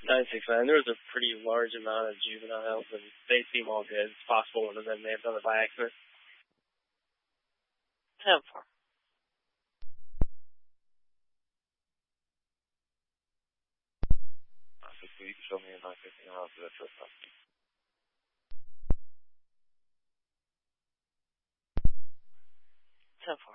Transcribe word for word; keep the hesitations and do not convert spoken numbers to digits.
nine six nine. There was a pretty large amount of juveniles, and they seem all good. It's possible one of them may have done it by accident. ten four. So you can show me a nine fifteen how to do that first time. ten four.